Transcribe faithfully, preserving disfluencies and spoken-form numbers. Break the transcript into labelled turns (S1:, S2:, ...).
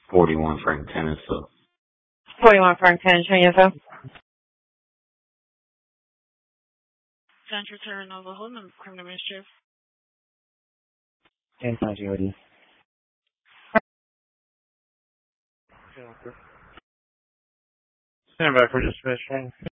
S1: forty-one Frank Tennessee.
S2: forty-one Frank Tennessee, yes, sir.
S3: Central Terranova Hold'em, criminal mischief.
S4: ten ninety, ready.
S5: Stand by for dispatch.